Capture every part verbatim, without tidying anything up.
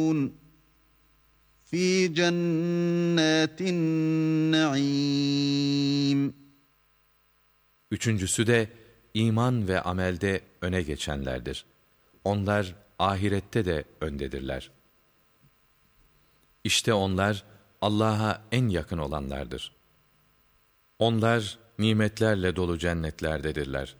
في جنات النعيم. Üçüncüsü de iman ve amelde öne geçenlerdir. Onlar ahirette de öndedirler. İşte onlar Allah'a en yakın olanlardır. Onlar nimetlerle dolu cennetlerdedirler.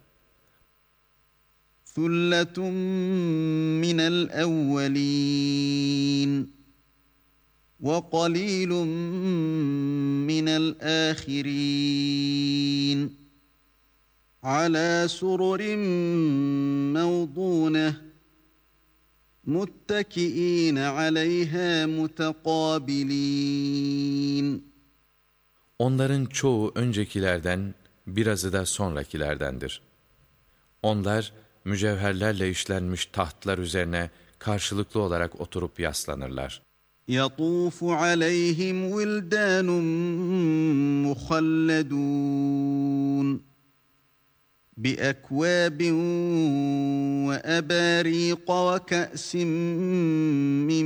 ثُلَّةٌ مِّنَ الْأَوَّلِينَ وَقَلِيلٌ مِّنَ الْآخِرِينَ عَلَى سُرُرٍ مَّوْضُونَةٍ مُتَّكِئِينَ عَلَيْهَا مُتَقَابِلِينَ. Onların çoğu öncekilerden, birazı da sonrakilerdendir. Onlar mücevherlerle işlenmiş tahtlar üzerine karşılıklı olarak oturup yaslanırlar. يَطُوفُ عَلَيْهِمْ وِلْدَانٌ مُخَلَّدُونَ بِأَكْوَابٍ وَأَبَارِيقَ وَكَأْسٍ مِّن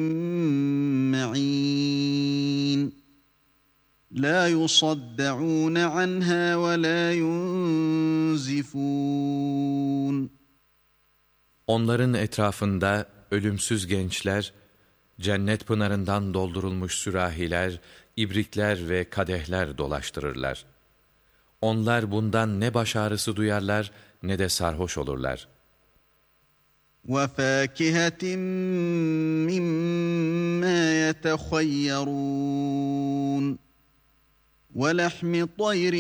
مَّعِينٍ لَا يُصَدَّعُونَ عَنْهَا وَلَا يُنزِفُونَ. Onların etrafında ölümsüz gençler, cennet pınarından doldurulmuş sürahiler, ibrikler ve kadehler dolaştırırlar. Onlar bundan ne baş ağrısı duyarlar ne de sarhoş olurlar. وَفَاكِهَةٍ مِّمَّا يَتَخَيَّرُونَ وَلَحْمِ طَيْرٍ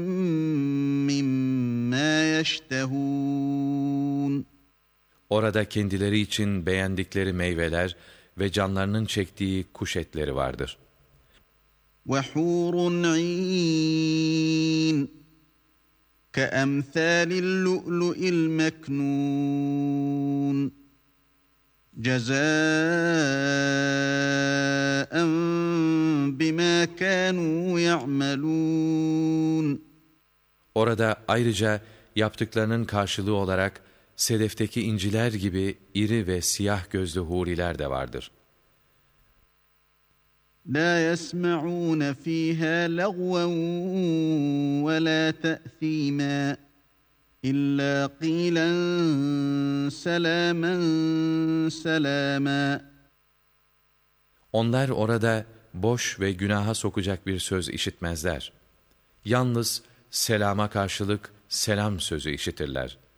مِّمَّا يَشْتَهُونَ. Orada kendileri için beğendikleri meyveler ve canlarının çektiği kuş etleri vardır. وَحُورٌ عِينٌ كَأَمْثَالِ اللُّؤْلُؤِ الْمَكْنُونِ جَزَاءً بِمَا كَانُوا يَعْمَلُونَ. Orada ayrıca yaptıklarının karşılığı olarak sedefteki inciler gibi iri ve siyah gözlü huriler de vardır. لَا يَسْمَعُونَ فِيهَا لَغْوًا وَلَا تَأْثِيمًا إِلَّا قِيلًا سَلَامًا سَلَامًا. Onlar orada boş ve günaha sokacak bir söz işitmezler. Yalnız selama karşılık selam sözü işitirler.